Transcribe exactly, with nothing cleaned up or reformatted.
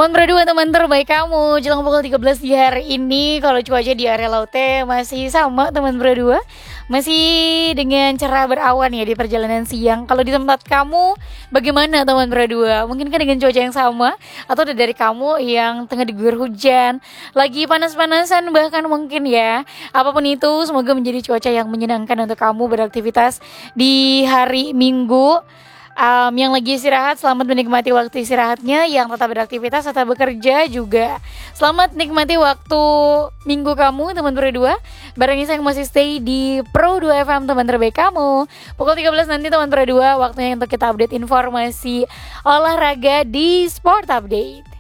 Teman berdua, teman terbaik kamu. Jelang pukul tiga belas di hari ini, kalau cuaca di area lautnya masih sama teman berdua, masih dengan cerah berawan ya di perjalanan siang. Kalau di tempat kamu bagaimana teman berdua? Mungkin kan dengan cuaca yang sama, atau ada dari kamu yang tengah diguyur hujan, lagi panas-panasan bahkan mungkin ya. Apapun itu, semoga menjadi cuaca yang menyenangkan untuk kamu beraktivitas di hari Minggu. Um, yang lagi istirahat, selamat menikmati waktu istirahatnya. Yang tetap beraktivitas, tetap bekerja juga, selamat nikmati waktu minggu kamu teman berdua. Bareng saya masih stay di Pro dua F M, teman terbaik kamu. Pukul tiga belas nanti teman berdua, waktunya untuk kita update informasi olahraga di Sport Update.